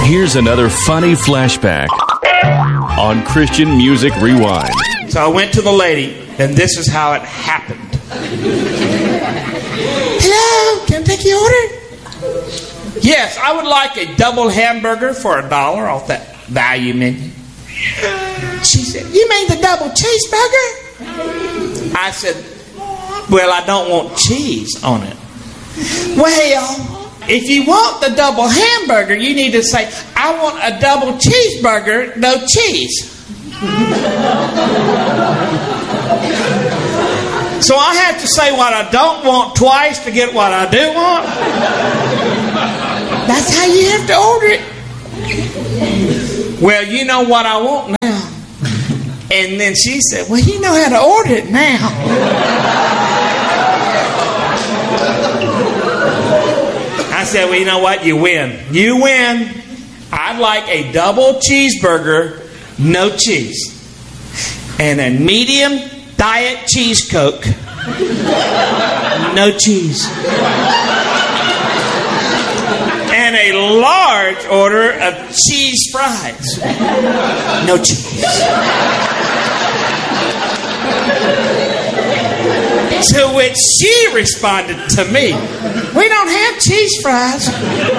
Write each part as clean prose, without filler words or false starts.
here's another funny flashback on Christian Music Rewind. So I went to the lady, and this is how it happened. Hello, can I take your order? Yes, I would like a double hamburger for $1 off that value menu. She said, you mean the double cheeseburger? I said, well, I don't want cheese on it. Well, if you want the double hamburger, you need to say, I want a double cheeseburger, no cheese. So I have to say what I don't want twice to get what I do want. That's how you have to order it. Well, you know what I want now. And then she said, well, you know how to order it now. I said, well, you know what? You win. You win. I'd like a double cheeseburger, no cheese. And a medium diet cheese Coke, no cheese. And a large order of cheese fries, no cheese. To which she responded to me, we don't have cheese fries.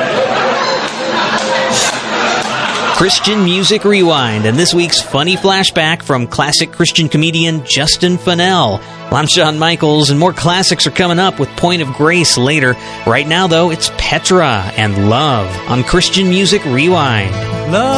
Christian Music Rewind, and this week's funny flashback from classic Christian comedian Justin Fennell. Well, I'm Shawn Michaels, and more classics are coming up with Point of Grace later. Right now, though, it's Petra and Love on Christian Music Rewind. Love.